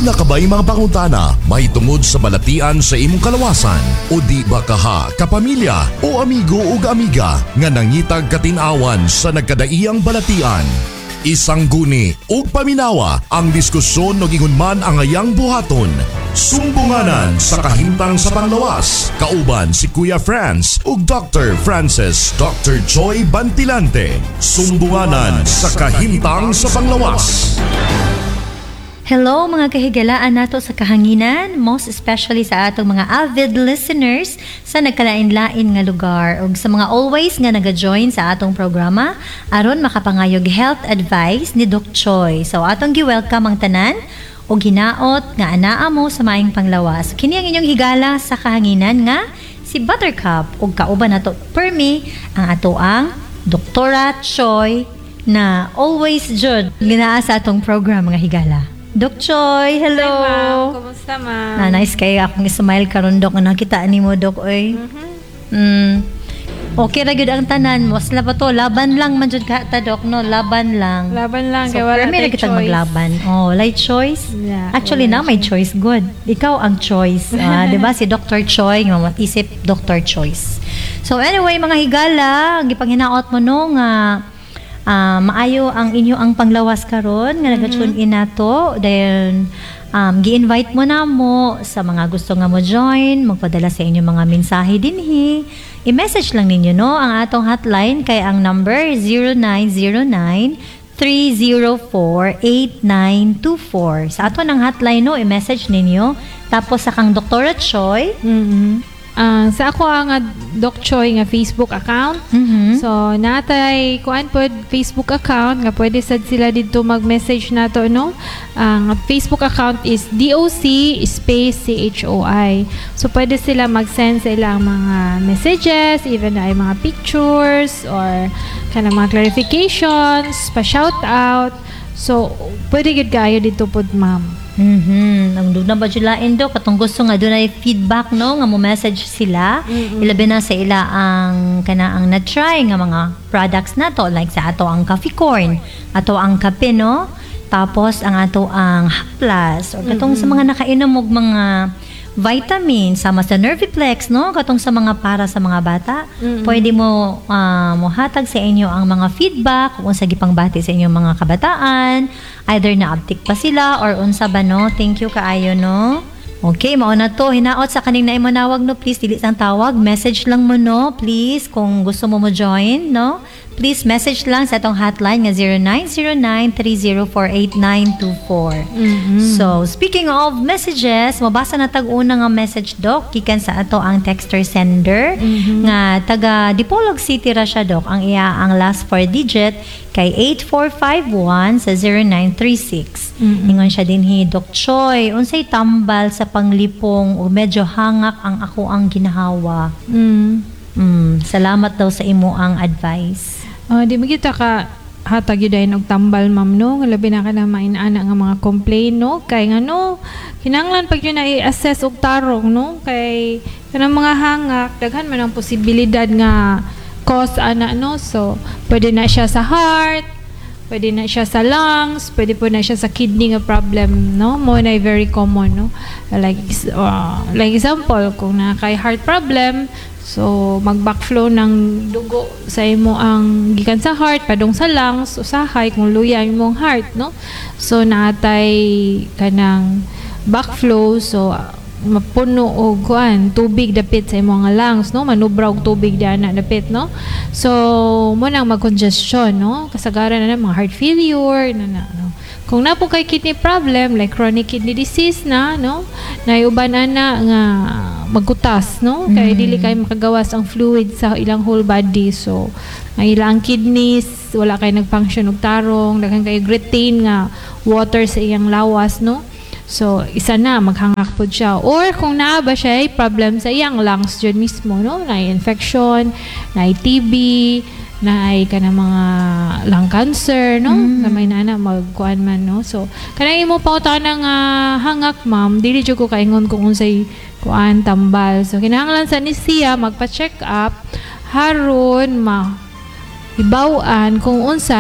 Aduna ka ba'y mga pangutana mahitungod sa balatian sa imong kalawasan? O di ba kaha, kapamilya o amigo o amiga nga nangitag katinawan sa nagkadaiyang balatian? Isang guni o paminawa ang diskusyon no gingon man ang ayang buhaton. Sumbunganan sa kahimtang sa panglawas. Kauban si Kuya Franz ug Dr. Francis Dr. Joy Bantilante. Sumbunganan sa kahimtang sa panglawas. Hello mga kahigalaan nato sa kahanginan, most especially sa atong mga avid listeners sa nagkalain-lain nga lugar ug sa mga always nga naga-join sa atong programa aron makapangayog health advice ni Doc Choi. So atong gi-welcome ang tanan ug hinaot nga anaa mo sa maayong panglawas. Kini ang inyong higala sa kahanginan nga si Buttercup ug kauban nato permi ang atoang Doktora Choi na always jud linaa sa atong program mga higala. Doc Choi, hello. Hi ma'am, kumusta ma'am? Nice kayo akong smile karon Doc na nakita ni mo Doc oy. Okay ra gyud ang tanan mo. Sila pa to laban lang man jud ka ta Doc no, laban lang. Laban lang So kay wala may tayong kita choice. maglaban. Oh, light choice. Yeah, Actually wala na may choice good. Ikaw ang choice. 'Di ba si Dr. Choi nga matisip Dr. Choice. So anyway mga higala, ang gipanghinaot mo no nga maayo ang inyo ang panglawas karon nga naga-tune in nato dahil gi-invite mo na mo sa mga gusto nga mo join, magpadala sa inyo mga mensahe dinhi. I-message lang ninyo no ang atong hotline kay ang number 0909-304-8924. Sa ato ng hotline no, i-message ninyo. Tapos sa kang Doktora Choi, Sa ako nga Doc Choi nga Facebook account. So natay kuan pod Facebook account nga pwede sad sila didto mag-message nato no. Ang Facebook account is DOC space CHOI. So pwede sila mag-send sa ilang mga messages, even ay mga pictures or kanang mga clarifications, pa-shout out. So pwede gid kayo dito pod ma'am. Ang dugna ba julain do katong gusto nga dunay feedback no nga mo message sila ilabi na sa ila ang kanaang na-try nga mga products nato like sa ato ang coffee corn, ato ang kape no, tapos ang ato ang Haplas or katong sa mga nakainom og mga vitamins sama sa Nerviplex no katong sa mga para sa mga bata. Pwede mo mohatag sa inyo ang mga feedback kung unsa gipangbati sa inyong mga kabataan, either na-uptick pa sila or unsa ba no. Thank you kaayo no. Okay, mao na to. Hinaot sa kaning na imanawag no, please dili sang tawag, message lang mo no, please kung gusto mo mo join no. Please message lang sa atong hotline nga 0909-304-8924. So, speaking of messages, mabasa na tag-una nga message Doc gikan sa ato ang texter sender nga taga Dipolog City ra siya Doc. Ang iya ang last 4 digit kay 8451 sa 0936. Ingon siya dinhi, Doc Choi, unsay tambal sa panglipong o medyo hangak ang ako ang ginahawa. Salamat daw sa imo ang advice. Di mo kita ka hatag yun dahil og tambal ma'am no, nga labi na ka na mainana nga mga complain no, kay nga no, kinanglan pag yun na i-assess og tarong no, kay kanang mga hangak, daghan man ang posibilidad nga cause ana no, so pwede na siya sa heart, pwede na siya sa lungs, pwede po na siya sa kidney nga problem no, mo na very common no, like example kung na kay heart problem, so mag-backflow ng dugo sa imo ang gikan sa heart padung sa lungs usahay kung luya imong heart no, so natay kanang backflow, so mapuno og kuan tubig dapit sa imong lungs no, manubra og tubig diana dapit no, so mo nang mag-congestion no, kasagaran na mga heart failure na no. Kung napo kay kidney problem like chronic kidney disease na no, naiuban ana nga magkutas no, kay dili kay makagawas ang fluid sa ilang whole body, so ang ilang kidneys wala kay nagfunction og tarong, daghan kay retain nga water sa iyang lawas no, so isa na maghangak pod siya, or kung naa ba siya ay problem sa iyang lungs jud mismo no, na infection, na TB, na ay kana mga lung cancer no, na may nana magkuan man no, so kanang imo pauta ng hangak ma'am, dili jud ko kaingon kung unsay kuan tambal, so kinahanglan sa ni siya magpa-check up haron ibaw-an kung unsa